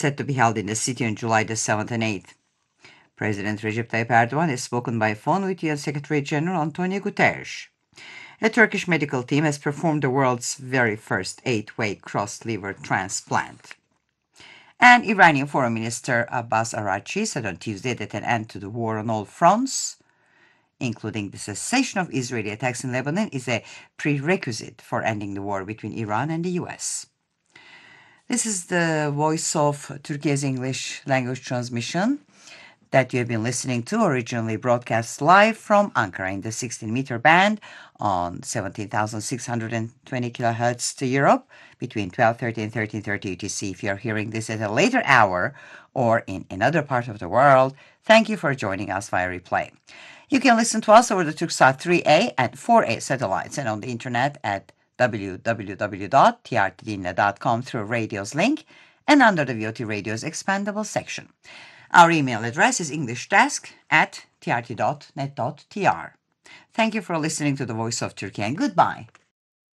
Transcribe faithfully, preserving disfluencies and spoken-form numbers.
set to be held in the city on July the seventh and eighth. President Recep Tayyip Erdogan has spoken by phone with U N Secretary General Antonio Guterres. A Turkish medical team has performed the world's very first eight-way cross-liver transplant. And Iranian Foreign Minister Abbas Araghchi said on Tuesday that an end to the war on all fronts, including the cessation of Israeli attacks in Lebanon, is a prerequisite for ending the war between Iran and the U S. This is the Voice of Turkey's English language transmission that you have been listening to, originally broadcast live from Ankara in the sixteen meter band on seventeen thousand six hundred twenty kilohertz to Europe between twelve thirty and thirteen thirty U T C. If you're hearing this at a later hour or in another part of the world, thank you for joining us via replay. You can listen to us over the Turksat three A and four A satellites and on the internet at w w w dot t r t dinle dot com through radio's link and under the V O T Radio's expandable section. Our email address is englishdesk at t r t dot net dot t r. Thank you for listening to the Voice of Turkey and goodbye.